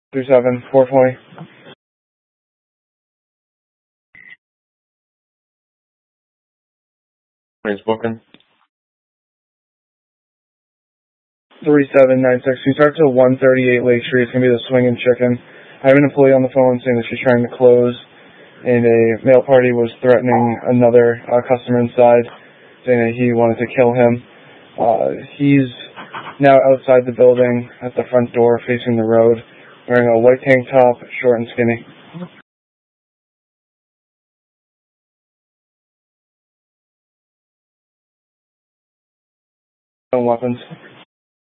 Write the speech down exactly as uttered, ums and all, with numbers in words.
three seven, four twenty. It's booking. three seven nine six. We start to one thirty-eight Lake Street. It's going to be the Swingin' Chicken. I have an employee on the phone saying that she's trying to close, and a male party was threatening another uh, customer inside, saying that he wanted to kill him. Uh, he's now outside the building at the front door facing the road, wearing a white tank top, short and skinny. No weapons.